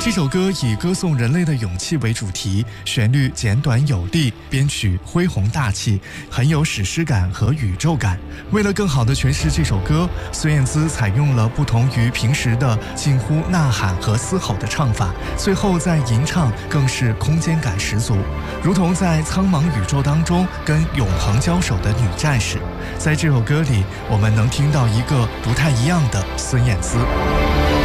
这首歌以歌颂人类的勇气为主题，旋律简短有力，编曲恢宏大气，很有史诗感和宇宙感。为了更好地诠释这首歌，孙燕姿采用了不同于平时的近乎呐喊和嘶吼的唱法，最后在吟唱更是空间感十足，如同在苍茫宇宙当中跟永恒交手的女战士。在这首歌里，我们能听到一个不太一样的孙燕姿。